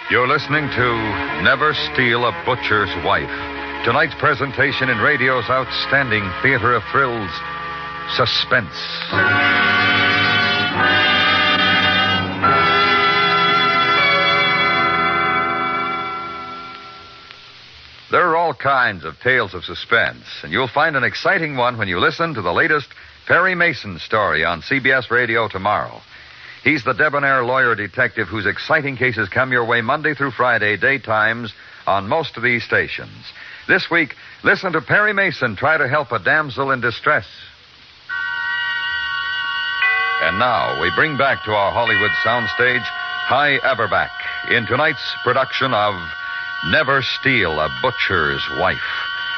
You're listening to Never Steal a Butcher's Wife. Tonight's presentation in radio's outstanding theater of thrills, Suspense. There are all kinds of tales of suspense, and you'll find an exciting one when you listen to the latest Perry Mason story on CBS Radio tomorrow. He's the debonair lawyer detective whose exciting cases come your way Monday through Friday, daytimes, on most of these stations. This week, listen to Perry Mason try to help a damsel in distress. And now, we bring back to our Hollywood soundstage Hy Averback in tonight's production of Never Steal a Butcher's Wife.